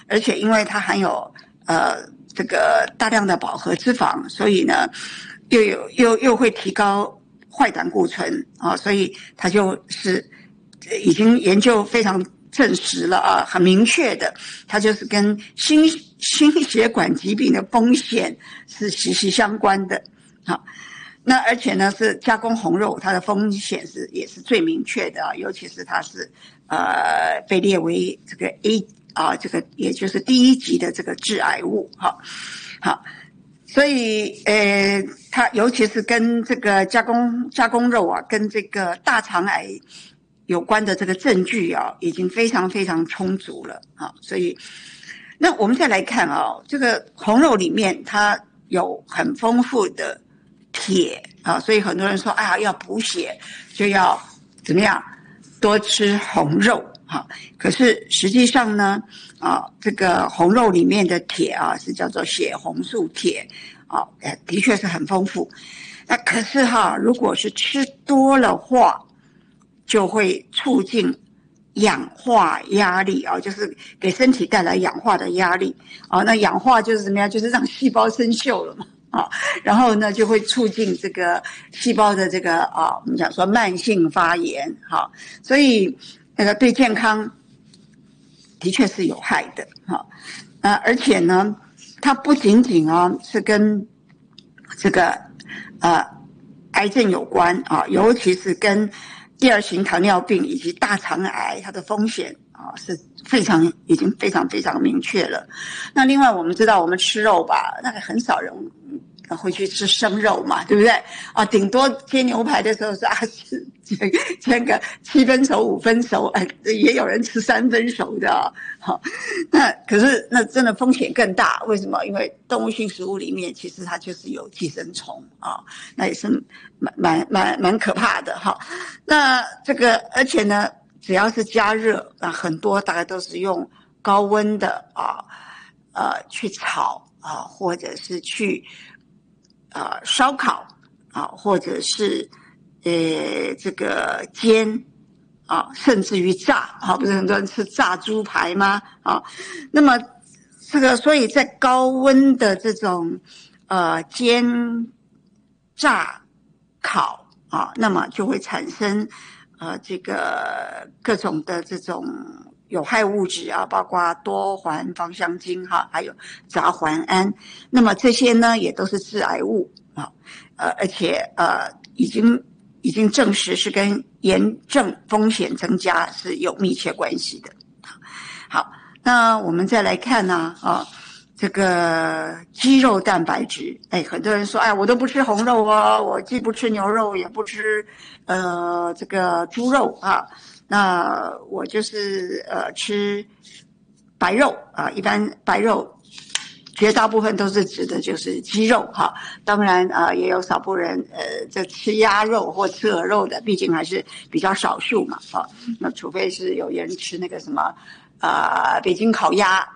而且因为它含有这个大量的饱和脂肪，所以呢又会提高坏胆固醇啊，所以它就是已经研究非常证实了啊，很明确的，它就是跟心血管疾病的风险是息息相关的。好，那而且呢是加工红肉，它的风险也是最明确的啊，尤其是它是被列为这个 A 啊，这个也就是第1级的这个致癌物。好，所以它尤其是跟这个加工肉啊，跟这个大肠癌有关的这个证据啊，已经非常非常充足了啊。所以那我们再来看啊，这个红肉里面它有很丰富的铁啊，所以很多人说要补血就要怎么样多吃红肉。好，可是实际上呢这个红肉里面的铁啊是叫做血红素铁啊，的确是很丰富。那可是如果是吃多了话，就会促进氧化压力啊，就是给身体带来氧化的压力啊。那氧化就是怎么样？就是让细胞生锈了嘛啊，然后呢就会促进这个细胞的这个我们讲说慢性发炎哈，所以那个对健康的确是有害的哈。而且呢，它不仅仅是跟这个癌症有关啊，尤其是跟第2型糖尿病以及大肠癌，它的风险是已经非常非常明确了。那另外我们知道，我们吃肉吧，那个很少人会去吃生肉嘛，对不对啊？顶多煎牛排的时候是煎个7分熟5分熟，也有人吃3分熟的好，那可是那真的风险更大，为什么？因为动物性食物里面其实它就是有寄生虫啊，那也是蛮可怕的哈。那这个而且呢，只要是加热很多大概都是用高温的去炒或者是去烧烤或者是这个煎甚至于炸不是很多人吃炸猪排吗那么这个所以在高温的这种煎炸烤那么就会产生这个各种的这种有害物质包括多环芳香烃还有杂环胺，那么这些呢也都是致癌物而且已经证实是跟炎症风险增加是有密切关系的。好，那我们再来看这个鸡肉蛋白质，很多人说我都不吃红肉我既不吃牛肉也不吃这个猪肉那我就是吃白肉一般白肉绝大部分都是指的就是鸡肉当然也有少部分人这吃鸭肉或吃鹅肉的，毕竟还是比较少数嘛那除非是有人吃那个什么北京烤鸭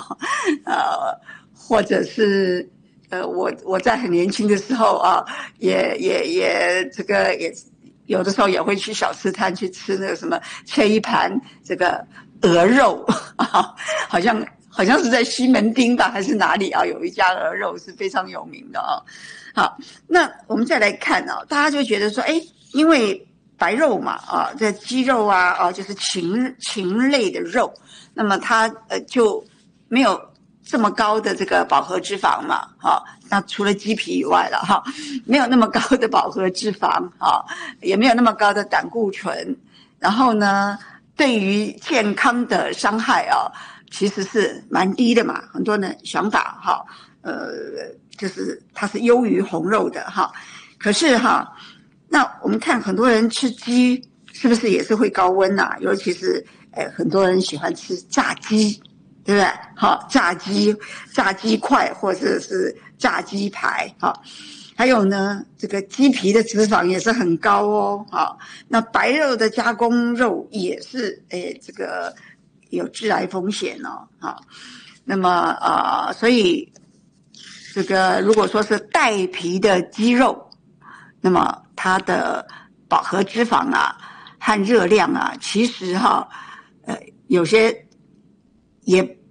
或者是我在很年轻的时候也这个也有的时候也会去小吃摊去吃那个什么切一盘这个鹅肉好像是在西门町吧还是哪里有一家鹅肉是非常有名的好，那我们再来看大家就觉得说因为白肉嘛这鸡肉就是禽类的肉，那么它就没有这么高的这个饱和脂肪嘛那除了鸡皮以外了没有那么高的饱和脂肪也没有那么高的胆固醇，然后呢对于健康的伤害其实是蛮低的嘛，很多人想法就是它是优于红肉的可是那我们看很多人吃鸡是不是也是会高温尤其是很多人喜欢吃炸鸡，对不对炸鸡块或者是炸鸡排还有呢这个鸡皮的脂肪也是很高那白肉的加工肉也是这个有致癌风险那么所以这个如果说是带皮的鸡肉，那么它的饱和脂肪和热量其实有些也